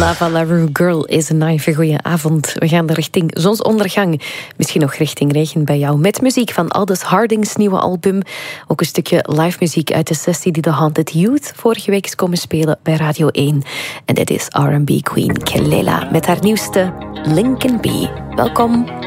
Lava LaRue, Girl is a Knife. Goeie avond. We gaan richting zonsondergang. Misschien nog richting regen bij jou. Met muziek van Aldous Harding's nieuwe album. Ook een stukje live muziek uit de sessie die The Haunted Youth vorige week is komen spelen bij Radio 1. En dit is R&B Queen Kelela met haar nieuwste Lincoln B. Welkom.